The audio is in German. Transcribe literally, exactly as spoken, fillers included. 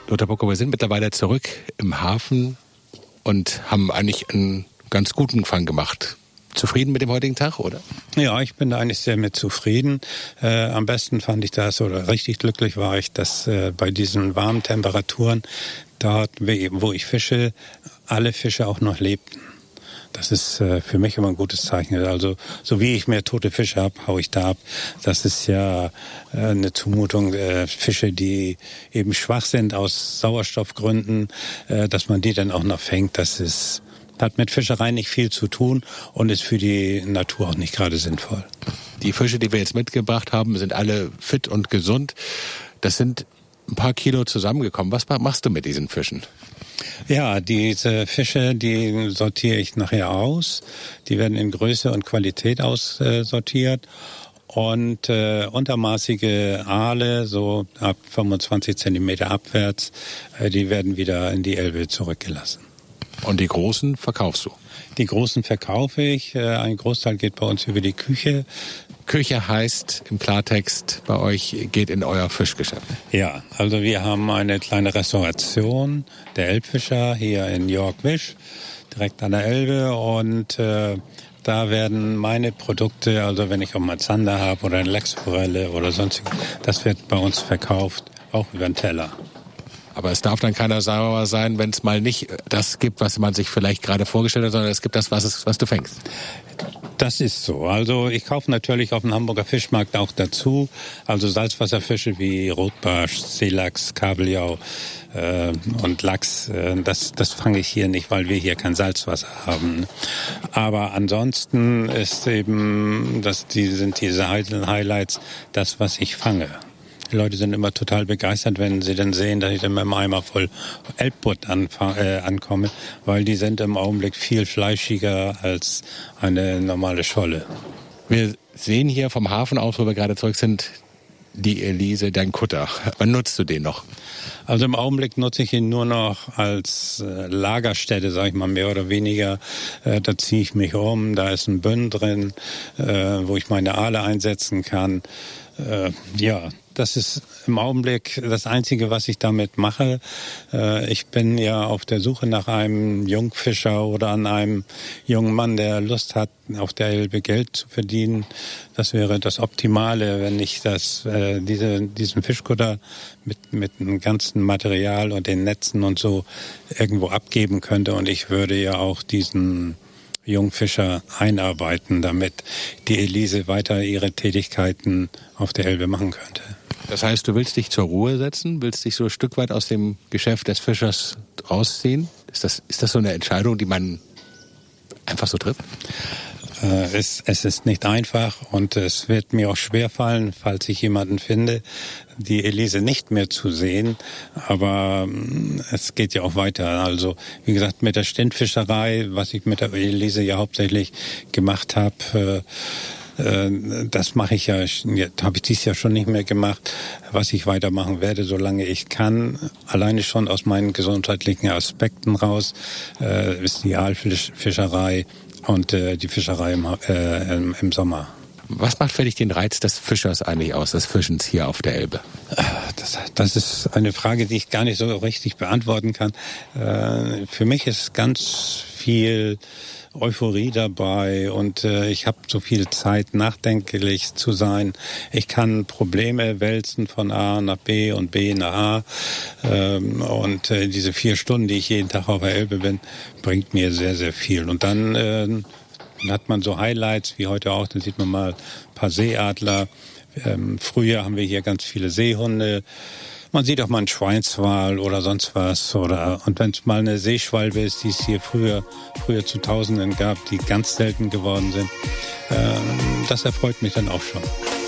Lothar Bucko, wir sind mittlerweile zurück im Hafen und haben eigentlich einen ganz guten Fang gemacht. Zufrieden mit dem heutigen Tag, oder? Ja, ich bin da eigentlich sehr mit zufrieden. Äh, am besten fand ich das, oder richtig glücklich war ich, dass äh, bei diesen warmen Temperaturen, dort, wo ich fische, alle Fische auch noch lebten. Das ist äh, für mich immer ein gutes Zeichen. Also so wie ich mehr tote Fische habe, hau ich da ab. Das ist ja äh, eine Zumutung. Äh, Fische, die eben schwach sind aus Sauerstoffgründen, äh, dass man die dann auch noch fängt, das ist, hat mit Fischerei nicht viel zu tun und ist für die Natur auch nicht gerade sinnvoll. Die Fische, die wir jetzt mitgebracht haben, sind alle fit und gesund. Das sind ein paar Kilo zusammengekommen. Was machst du mit diesen Fischen? Ja, diese Fische, die sortiere ich nachher aus. Die werden in Größe und Qualität aussortiert. Und äh, untermaßige Aale, so ab fünfundzwanzig Zentimeter abwärts, äh, die werden wieder in die Elbe zurückgelassen. Und die großen verkaufst du? Die großen verkaufe ich. Äh, ein Großteil geht bei uns über die Küche. Küche heißt im Klartext bei euch, geht in euer Fischgeschäft. Ja, also wir haben eine kleine Restauration der Elbfischer hier in York-Wisch, direkt an der Elbe. Und äh, da werden meine Produkte, also wenn ich auch mal Zander habe oder eine Lachsforelle oder sonstiges, das wird bei uns verkauft, auch über den Teller. Aber es darf dann keiner sauer sein, wenn es mal nicht das gibt, was man sich vielleicht gerade vorgestellt hat, sondern es gibt das, was, es, was du fängst. Das ist so. Also ich kaufe natürlich auf dem Hamburger Fischmarkt auch dazu. Also Salzwasserfische wie Rotbarsch, Seelachs, Kabeljau äh, und Lachs. Äh, das, das fange ich hier nicht, weil wir hier kein Salzwasser haben. Aber ansonsten ist eben, das, die sind diese Highlights, das, was ich fange. Die Leute sind immer total begeistert, wenn sie dann sehen, dass ich dann mit einem Eimer voll Elbbutt anfang, äh, ankomme, weil die sind im Augenblick viel fleischiger als eine normale Scholle. Wir sehen hier vom Hafen aus, wo wir gerade zurück sind, die Elise, dein Kutter. Wann nutzt du den noch? Also im Augenblick nutze ich ihn nur noch als äh, Lagerstätte, sage ich mal, mehr oder weniger. Äh, da ziehe ich mich um, da ist ein Bünn drin, äh, wo ich meine Aale einsetzen kann. Äh, ja, das ist im Augenblick das Einzige, was ich damit mache. Äh, ich bin ja auf der Suche nach einem Jungfischer oder an einem jungen Mann, der Lust hat, auf der Elbe Geld zu verdienen. Das wäre das Optimale, wenn ich das, äh, diese, diesen Fischkutter mit, mit dem ganzen Material und den Netzen und so irgendwo abgeben könnte. Und ich würde ja auch diesen Jungfischer einarbeiten, damit die Elise weiter ihre Tätigkeiten auf der Elbe machen könnte. Das heißt, du willst dich zur Ruhe setzen, willst dich so ein Stück weit aus dem Geschäft des Fischers rausziehen? Ist das, ist das so eine Entscheidung, die man einfach so trifft? Äh, es, es ist nicht einfach und es wird mir auch schwerfallen, falls ich jemanden finde, die Elise nicht mehr zu sehen. Aber es geht ja auch weiter. Also wie gesagt, mit der Stintfischerei, was ich mit der Elise ja hauptsächlich gemacht habe, äh, das mache ich ja, habe ich dies Jahr schon nicht mehr gemacht. Was ich weitermachen werde, solange ich kann, alleine schon aus meinen gesundheitlichen Aspekten raus, äh, ist die Aalfischerei und äh, die Fischerei im, äh, im, im Sommer. Was macht für dich den Reiz des Fischers eigentlich aus, des Fischens hier auf der Elbe? Das, das ist eine Frage, die ich gar nicht so richtig beantworten kann. Äh, für mich ist ganz viel Euphorie dabei und äh, ich habe so viel Zeit, nachdenklich zu sein. Ich kann Probleme wälzen von A nach B und B nach A. Ähm, und äh, diese vier Stunden, die ich jeden Tag auf der Elbe bin, bringt mir sehr, sehr viel. Und dann äh, hat man so Highlights, wie heute auch, dann sieht man mal ein paar Seeadler. Ähm, früher haben wir hier ganz viele Seehunde. Man sieht auch mal einen Schweinswal oder sonst was. Oder, und wenn es mal eine Seeschwalbe ist, die es hier früher, früher zu Tausenden gab, die ganz selten geworden sind, ähm, das erfreut mich dann auch schon.